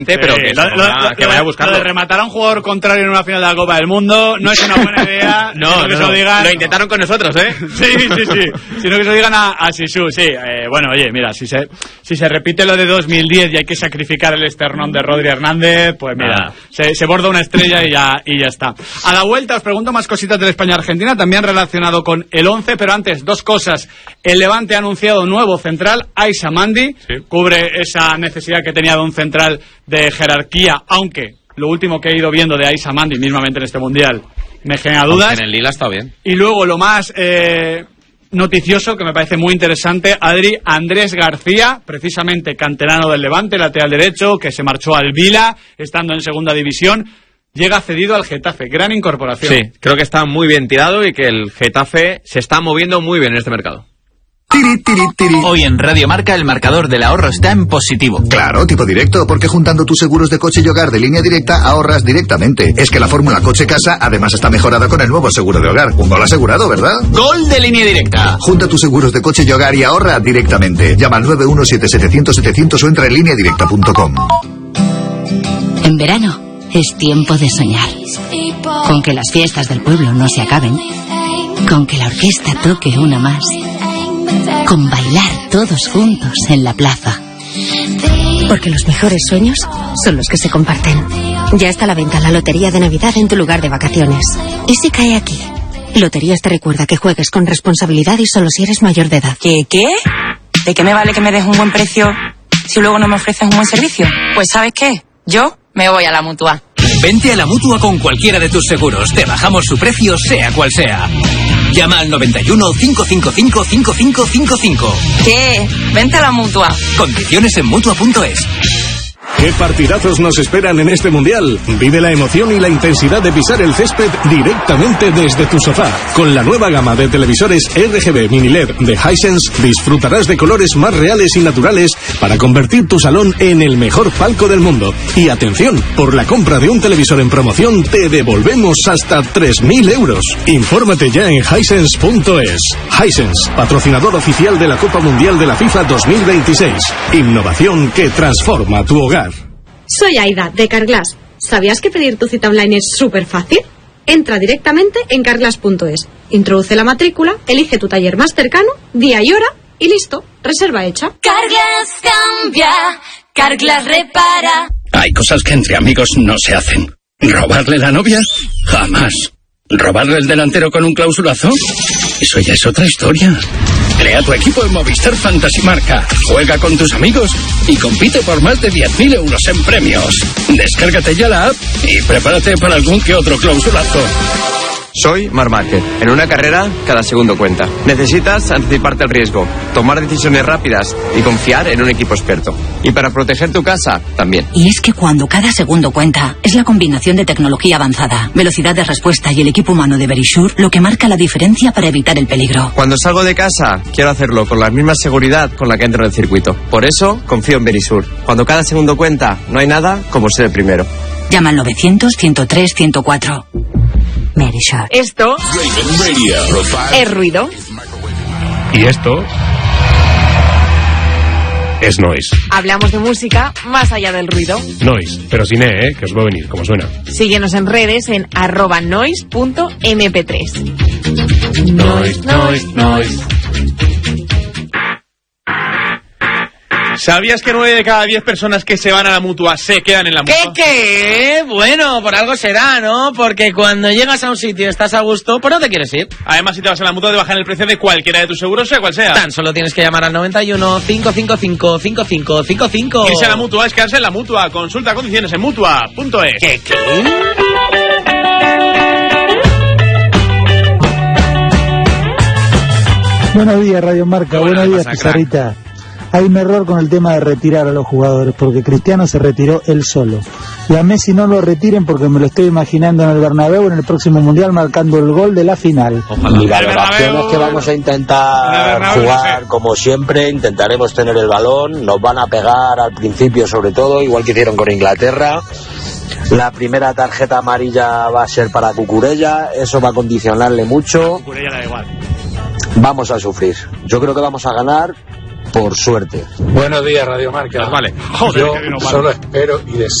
pero que vaya a buscarlo. Lo de rematar a un jugador contrario en una final de la Copa del Mundo no es una buena idea. No. Lo intentaron con nosotros, ¿eh? Sí. Sino que se lo digan a Sisu, sí. Bueno, oye, mira, si se repite lo de 2010 y hay que sacrificar el esternón de Rodri Hernández, pues mira, se borda una estrella y ya está. A la vuelta os pregunto más cositas de España-Argentina, también relacionado con el 11, pero antes, dos cosas. El Levante ha anunciado nuevo central, Aissa Mandi, cubre esa necesidad que tenía de un central de jerarquía, aunque lo último que he ido viendo de Aissa Mandi mismamente en este mundial me genera dudas. En el Lila está bien. Y luego lo más noticioso, que me parece muy interesante, Adri, Andrés García, precisamente canterano del Levante, lateral derecho, que se marchó al Vila, estando en segunda división, llega cedido al Getafe. Gran incorporación. Sí, creo que está muy bien tirado y que el Getafe se está moviendo muy bien en este mercado. Hoy en Radio Marca el marcador del ahorro está en positivo. Claro, tipo directo, porque juntando tus seguros de coche y hogar de Línea Directa ahorras directamente. Es que la fórmula coche-casa además está mejorada con el nuevo seguro de hogar. Un gol asegurado, ¿verdad? ¡Gol de Línea Directa! Junta tus seguros de coche y hogar y ahorra directamente. Llama al 917-700-700 o entra en lineadirecta.com. En verano es tiempo de soñar. Con que las fiestas del pueblo no se acaben. Con que la orquesta toque una más. Con bailar todos juntos en la plaza. Porque los mejores sueños son los que se comparten. Ya está a la venta la lotería de Navidad en tu lugar de vacaciones. ¿Y si cae aquí? Loterías te recuerda que juegues con responsabilidad y solo si eres mayor de edad. ¿Qué? ¿De qué me vale que me des un buen precio si luego no me ofreces un buen servicio? Pues ¿sabes qué? Yo me voy a la Mutua. Vente a la Mutua con cualquiera de tus seguros. Te bajamos su precio, sea cual sea. Llama al 91 555 5555. ¿Qué? Vente a la Mutua. Condiciones en Mutua.es. ¿Qué partidazos nos esperan en este Mundial? Vive la emoción y la intensidad de pisar el césped directamente desde tu sofá. Con la nueva gama de televisores RGB Mini LED de Hisense disfrutarás de colores más reales y naturales para convertir tu salón en el mejor palco del mundo. Y atención, por la compra de un televisor en promoción te devolvemos hasta 3.000 euros. Infórmate ya en Hisense.es. Hisense, patrocinador oficial de la Copa Mundial de la FIFA 2026. Innovación que transforma tu hogar. Soy Aida, de Carglass. ¿Sabías que pedir tu cita online es súper fácil? Entra directamente en carglass.es, introduce la matrícula, elige tu taller más cercano, día y hora y listo, reserva hecha. Carglass cambia, Carglass repara. Hay cosas que entre amigos no se hacen. ¿Robarle la novia? Jamás. ¿Robarle el delantero con un clausulazo? Eso ya es otra historia. Crea tu equipo en Movistar Fantasy Marca. Juega con tus amigos y compite por más de 10.000 euros en premios. Descárgate ya la app y prepárate para algún que otro clausulazo. Soy Marc Márquez. En una carrera, cada segundo cuenta. Necesitas anticiparte al riesgo, tomar decisiones rápidas y confiar en un equipo experto. Y para proteger tu casa, también. Y es que cuando cada segundo cuenta, es la combinación de tecnología avanzada, velocidad de respuesta y el equipo humano de Verisure lo que marca la diferencia para evitar el peligro. Cuando salgo de casa, quiero hacerlo con la misma seguridad con la que entro en el circuito. Por eso, confío en Verisure. Cuando cada segundo cuenta, no hay nada como ser el primero. Llama al 900-103-104. Verisure. Esto es ruido. Y esto es noise. Hablamos de música más allá del ruido. Noise, pero sin que os va a venir, como suena. Síguenos en redes en @noise.mp3. Noise. ¿Sabías que 9 de cada 10 personas que se van a la Mutua se quedan en la Mutua? ¿Qué? Bueno, por algo será, ¿no? Porque cuando llegas a un sitio y estás a gusto, pues no te quieres ir. Además, si te vas a la Mutua, te bajan el precio de cualquiera de tus seguros, sea cual sea. Tan solo tienes que llamar al 91 555 5555. Irse a la Mutua es quedarse en la Mutua. Consulta condiciones en Mutua.es. ¿Qué? Buenos días, Radio Marca. Buenos días, Pizarrita. Hay un error con el tema de retirar a los jugadores, porque Cristiano se retiró él solo. Y a Messi no lo retiren porque me lo estoy imaginando en el Bernabéu en el próximo Mundial marcando el gol de la final. Mi valoración es que vamos a intentar jugar como siempre, intentaremos tener el balón, nos van a pegar al principio sobre todo, igual que hicieron con Inglaterra. La primera tarjeta amarilla va a ser para Cucurella, eso va a condicionarle mucho. Cucurella da igual. Vamos a sufrir. Yo creo que vamos a ganar por suerte. Buenos días, Radio Marca. Vale. Joder, yo solo espero y deseo